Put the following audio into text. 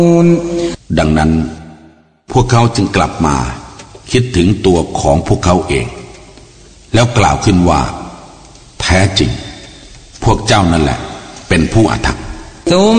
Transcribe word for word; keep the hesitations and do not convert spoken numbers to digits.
ดังนั้นพวกเขาจึงกลับมาคิดถึงตัวของพวกเขาเองแล้วกล่าวขึ้นว่าแท้จริงพวกเจ้านั่นแหละเป็นผู้อธรรม